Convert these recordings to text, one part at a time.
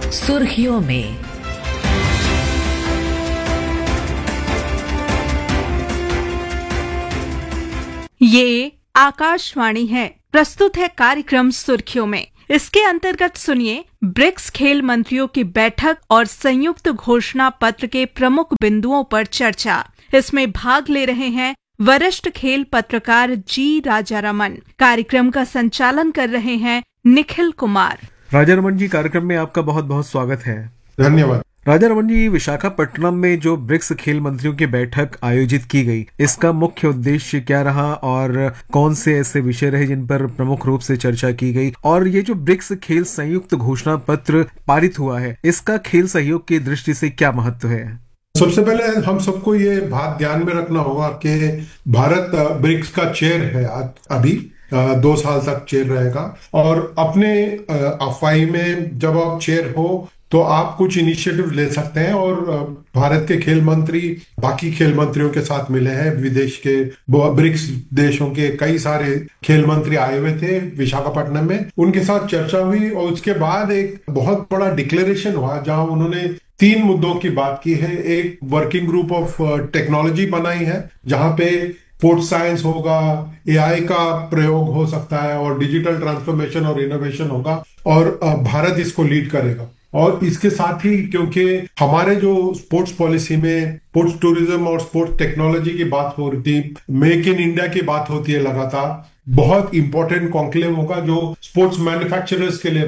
सुर्खियों में। ये आकाशवाणी है। प्रस्तुत है कार्यक्रम सुर्खियों में। इसके अंतर्गत सुनिए ब्रिक्स खेल मंत्रियों की बैठक और संयुक्त घोषणा पत्र के प्रमुख बिंदुओं पर चर्चा। इसमें भाग ले रहे हैं वरिष्ठ खेल पत्रकार जी राजारमण। कार्यक्रम का संचालन कर रहे हैं निखिल कुमार। राजारमण जी, कार्यक्रम में आपका बहुत बहुत स्वागत है। धन्यवाद। राजारमण जी, विशाखापट्टनम में जो ब्रिक्स खेल मंत्रियों की बैठक आयोजित की गई, इसका मुख्य उद्देश्य क्या रहा और कौन से ऐसे विषय रहे जिन पर प्रमुख रूप से चर्चा की गई, और ये जो ब्रिक्स खेल संयुक्त घोषणा पत्र पारित हुआ है, इसका खेल सहयोग की दृष्टि से क्या महत्व है? सबसे पहले हम सबको ये बात ध्यान में रखना होगा कि भारत ब्रिक्स का चेयर है। अभी 2 साल तक चेयर रहेगा और अपने अफवाही में जब आप चेयर हो तो आप कुछ इनिशिएटिव ले सकते हैं। और भारत के खेल मंत्री बाकी खेल मंत्रियों के साथ मिले हैं। विदेश के ब्रिक्स देशों के कई सारे खेल मंत्री आए हुए थे विशाखापट्टनम में, उनके साथ चर्चा हुई और उसके बाद एक बहुत बड़ा डिक्लेरेशन हुआ जहां उन्होंने 3 मुद्दों की बात की है। एक वर्किंग ग्रुप ऑफ टेक्नोलॉजी बनाई है जहां पे स्पोर्ट्स साइंस होगा, एआई का प्रयोग हो सकता है और डिजिटल ट्रांसफॉर्मेशन और इनोवेशन होगा और भारत इसको लीड करेगा। और इसके साथ ही क्योंकि हमारे जो स्पोर्ट्स पॉलिसी में स्पोर्ट्स टूरिज्म और स्पोर्ट्स टेक्नोलॉजी की बात हो रही थी, मेक इन इंडिया की बात होती है लगातार, बहुत इंपॉर्टेंट कॉन्क्लेव होगा जो स्पोर्ट्स मैन्युफैक्चरर्स के लिए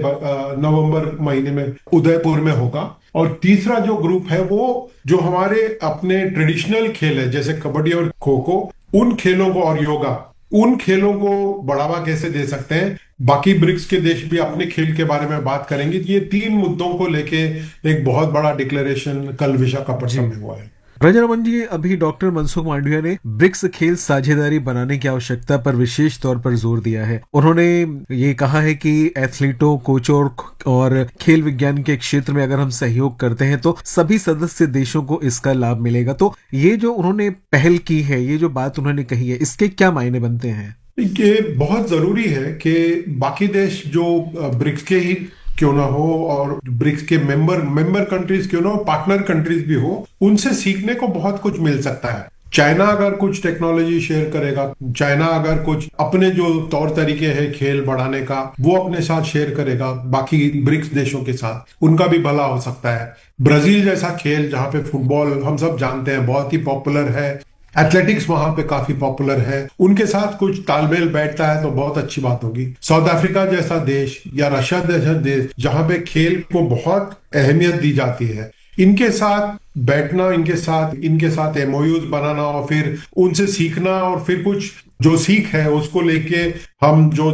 नवंबर महीने में उदयपुर में होगा। और तीसरा जो ग्रुप है वो जो हमारे अपने ट्रेडिशनल खेल है जैसे कबड्डी और खो खो, उन खेलों को और योगा, उन खेलों को बढ़ावा कैसे दे सकते हैं। बाकी ब्रिक्स के देश भी अपने खेल के बारे में बात करेंगे। ये 3 मुद्दों को लेके एक बहुत बड़ा डिक्लेरेशन कल विशाखापट्टनम में हुआ है। राजारमण जी, अभी डॉक्टर मनसुख मांडविया ने ब्रिक्स खेल साझेदारी बनाने की आवश्यकता पर विशेष तौर पर जोर दिया है। उन्होंने ये कहा है कि एथलीटों, कोचों और खेल विज्ञान के क्षेत्र में अगर हम सहयोग करते हैं तो सभी सदस्य देशों को इसका लाभ मिलेगा। तो ये जो उन्होंने पहल की है, ये जो बात उन्होंने कही है, इसके क्या मायने बनते हैं? ये बहुत जरूरी है कि बाकी देश जो ब्रिक्स के ही क्यों ना हो और ब्रिक्स के मेंबर कंट्रीज क्यों ना हो, पार्टनर कंट्रीज भी हो, उनसे सीखने को बहुत कुछ मिल सकता है। चाइना अगर कुछ टेक्नोलॉजी शेयर करेगा, चाइना अगर कुछ अपने जो तौर तरीके हैं खेल बढ़ाने का वो अपने साथ शेयर करेगा बाकी ब्रिक्स देशों के साथ, उनका भी भला हो सकता है। ब्राजील जैसा खेल जहां पे फुटबॉल हम सब जानते हैं बहुत ही पॉपुलर है, एथलेटिक्स वहां पे काफी पॉपुलर है, उनके साथ कुछ तालमेल बैठता है तो बहुत अच्छी बात होगी। साउथ अफ्रीका जैसा देश या रशिया जैसा देश जहां पे खेल को बहुत अहमियत दी जाती है, इनके साथ बैठना, इनके साथ एमओयूज बनाना और फिर उनसे सीखना और फिर कुछ जो सीख है उसको लेके हम जो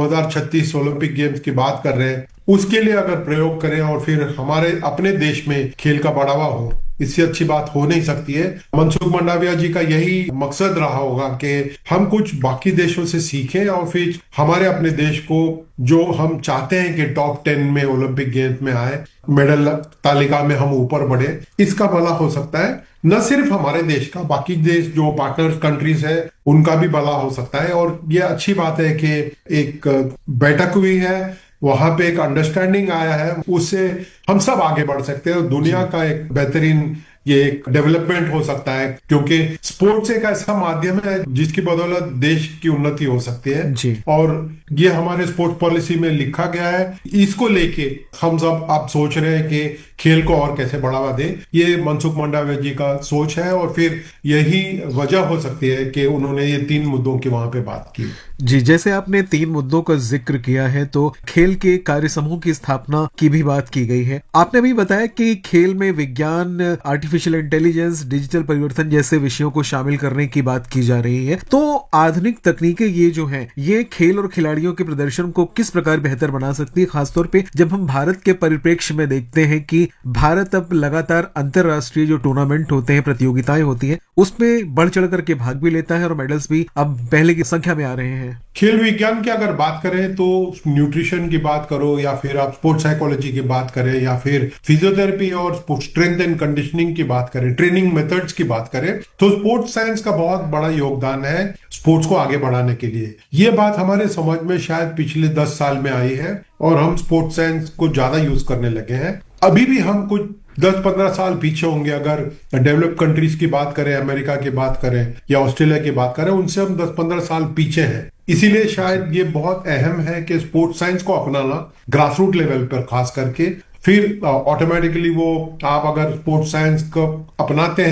2036 ओलंपिक गेम्स की बात कर रहे हैं उसके लिए अगर प्रयोग करें और फिर हमारे अपने देश में खेल का बढ़ावा हो, इससे अच्छी बात हो नहीं सकती है। मनसुख मांडविया जी का यही मकसद रहा होगा कि हम कुछ बाकी देशों से सीखें और फिर हमारे अपने देश को जो हम चाहते हैं कि टॉप 10 में ओलंपिक गेम्स में आए, मेडल तालिका में हम ऊपर बढ़े, इसका भला हो सकता है। न सिर्फ हमारे देश का, बाकी देश जो पार्टनर कंट्रीज है उनका भी भला हो सकता है। और ये अच्छी बात है कि एक बैठक हुई है, वहां पे एक अंडरस्टैंडिंग आया है, उससे हम सब आगे बढ़ सकते हैं और दुनिया का एक बेहतरीन ये एक डेवलपमेंट हो सकता है, क्योंकि स्पोर्ट्स एक ऐसा माध्यम है जिसकी बदौलत देश की उन्नति हो सकती है जी। और ये हमारे स्पोर्ट्स पॉलिसी में लिखा गया है। इसको लेके हम सब अब सोच रहे हैं कि खेल को और कैसे बढ़ावा दें। ये मनसुख मांडविया जी का सोच है और फिर यही वजह हो सकती है कि उन्होंने ये 3 मुद्दों की वहां पे बात की। जी, जैसे आपने 3 मुद्दों का जिक्र किया है तो खेल के कार्य समूह की स्थापना की भी बात की गई है। आपने भी बताया कि खेल में विज्ञान, आर्टिफिशियल इंटेलिजेंस, डिजिटल परिवर्तन जैसे विषयों को शामिल करने की बात की जा रही है। तो आधुनिक तकनीकें ये जो हैं, ये खेल और खिलाड़ियों के प्रदर्शन को किस प्रकार बेहतर बना सकती है, खासतौर पे जब हम भारत के परिप्रेक्ष्य में देखते हैं कि भारत अब लगातार अंतरराष्ट्रीय जो टूर्नामेंट होते हैं, प्रतियोगिताएं होती हैं, उसमें बढ़ चढ़ करके भाग भी लेता है और मेडल्स भी अब पहले की संख्या में आ रहे हैं। खेल विज्ञान की अगर बात करें तो न्यूट्रिशन की बात करो या फिर आप स्पोर्ट्स साइकोलॉजी की बात करें या फिर फिजियोथेरेपी और स्ट्रेंथ एंड कंडीशनिंग की बात करें, ट्रेनिंग मेथड्स की बात करें, तो स्पोर्ट्स साइंस का बहुत बड़ा योगदान है स्पोर्ट्स को आगे बढ़ाने के लिए। ये बात हमारे समझ में शायद पिछले 10 साल में आई है और हम स्पोर्ट्स साइंस को ज्यादा यूज करने लगे हैं। अभी भी हम कुछ 10-15 साल पीछे होंगे अगर डेवलप्ड कंट्रीज की बात करें, अमेरिका की बात करें या ऑस्ट्रेलिया की बात करें, उनसे हम 10-15 साल पीछे हैं। इसीलिए शायद ये बहुत अहम है कि स्पोर्ट्स साइंस को अपनाना ग्रास रूट लेवल पर खास करके, फिर ऑटोमेटिकली वो आप अगर स्पोर्ट्स साइंस को अपनाते हैं